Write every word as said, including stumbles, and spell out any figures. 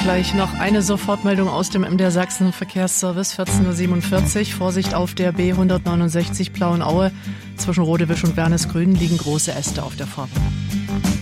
Gleich noch eine Sofortmeldung aus dem M D R Sachsen Verkehrsservice, vierzehn Uhr siebenundvierzig. Vorsicht auf der B hundertneunundsechzig Plauenaue. Zwischen Rodewisch und Wernesgrün liegen große Äste auf der Fahrbahn.